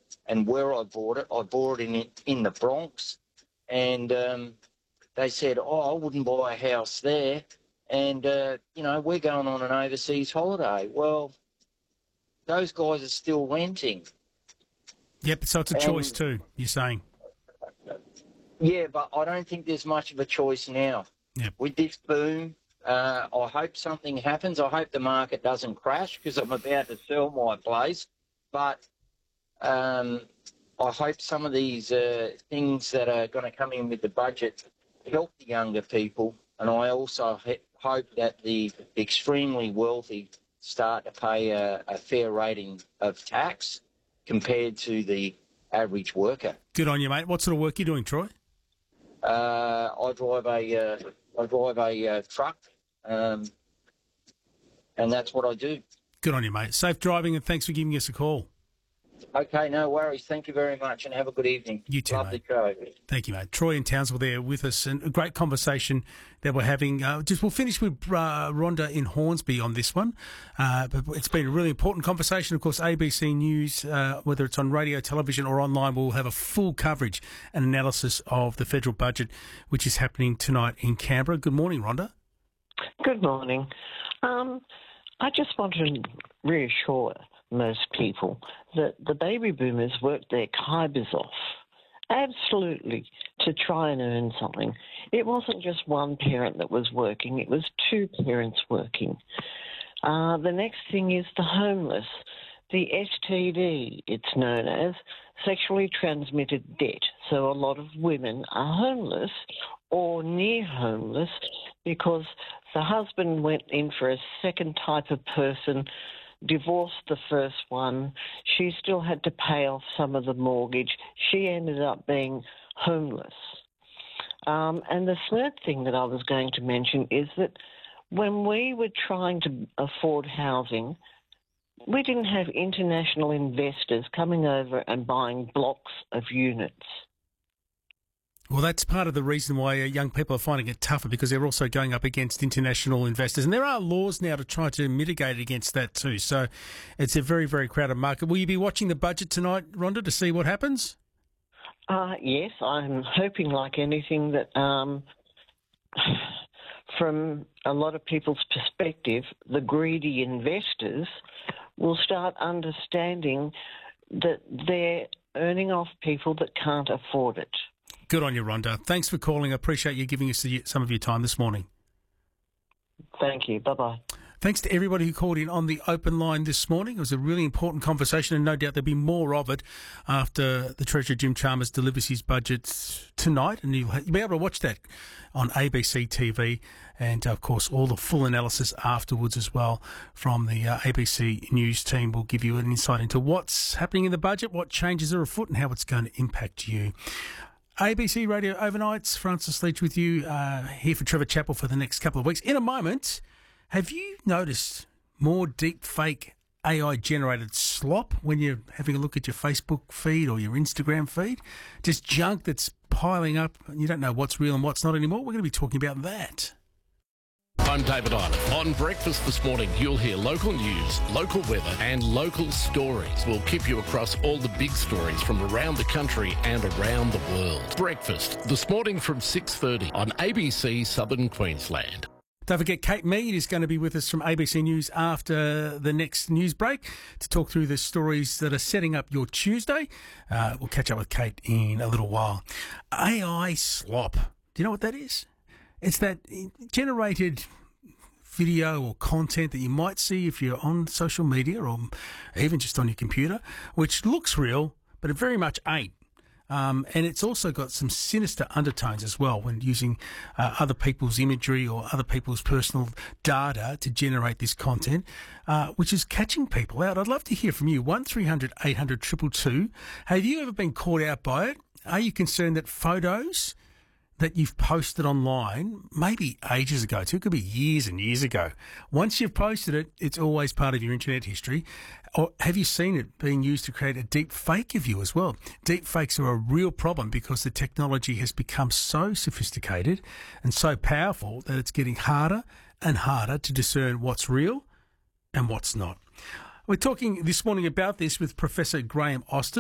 and where I bought it in the Bronx, and they said, I wouldn't buy a house there, and, we're going on an overseas holiday. Well, those guys are still renting. Yep, so it's a choice too, you're saying. Yeah, but I don't think there's much of a choice now. Yep. With this boom, I hope something happens. I hope the market doesn't crash because I'm about to sell my place. But I hope some of these things that are going to come in with the budget help the younger people. And I also hope that the extremely wealthy start to pay a fair rating of tax compared to the average worker. Good on you, mate. What sort of work are you doing, Troy? I drive a truck, and that's what I do. Good on you, mate. Safe driving, and thanks for giving us a call. Okay, no worries. Thank you very much, and have a good evening. You too, Lovely mate. show. Thank you, mate. Troy and Townsville there with us, and a great conversation that we're having. We'll finish with Rhonda in Hornsby on this one, but it's been a really important conversation. Of course, ABC News, whether it's on radio, television or online, will have a full coverage and analysis of the federal budget, which is happening tonight in Canberra. Good morning, Rhonda. Good morning. I just want to reassure most people that the baby boomers worked their kibers off, absolutely, to try and earn something. It wasn't just one parent that was working, it was two parents working. The next thing is the homeless, the STD, it's known as, sexually transmitted debt. So a lot of women are homeless or near homeless because the husband went in for a second type of person, divorced the first one. She still had to pay off some of the mortgage. She ended up being homeless. And the third thing that I was going to mention is that when we were trying to afford housing, we didn't have international investors coming over and buying blocks of units. Well, that's part of the reason why young people are finding it tougher, because they're also going up against international investors. And there are laws now to try to mitigate against that too. So it's a very, very crowded market. Will you be watching the budget tonight, Rhonda, to see what happens? Yes, I'm hoping, like anything, that from a lot of people's perspective, the greedy investors will start understanding that they're earning off people that can't afford it. Good on you, Rhonda. Thanks for calling. I appreciate you giving us some of your time this morning. Thank you. Bye-bye. Thanks to everybody who called in on the open line this morning. It was a really important conversation, and no doubt there'll be more of it after the Treasurer Jim Chalmers delivers his budget tonight, and you'll be able to watch that on ABC TV, and of course all the full analysis afterwards as well from the ABC News team will give you an insight into what's happening in the budget, what changes are afoot, and how it's going to impact you. ABC Radio Overnights, Francis Leach with you, here for Trevor Chappell for the next couple of weeks. In a moment, have you noticed more deep fake AI-generated slop when you're having a look at your Facebook feed or your Instagram feed? Just junk that's piling up and you don't know what's real and what's not anymore? We're going to be talking about that. I'm David Island. On Breakfast this morning, you'll hear local news, local weather and local stories. We'll keep you across all the big stories from around the country and around the world. Breakfast this morning from 6:30 on ABC Southern Queensland. Don't forget, Kate Mead is going to be with us from ABC News after the next news break to talk through the stories that are setting up your Tuesday. We'll catch up with Kate in a little while. AI slop. Do you know what that is? It's that generated video or content that you might see if you're on social media or even just on your computer, which looks real, but it very much ain't. And it's also got some sinister undertones as well when using other people's imagery or other people's personal data to generate this content, which is catching people out. I'd love to hear from you. 1300 800 222. Have you ever been caught out by it? Are you concerned that photos that you've posted online, maybe ages ago too, it could be years and years ago, once you've posted it, it's always part of your internet history? Or have you seen it being used to create a deep fake of you as well? Deep fakes are a real problem because the technology has become so sophisticated and so powerful that it's getting harder and harder to discern what's real and what's not. We're talking this morning about this with Professor Graham Austin.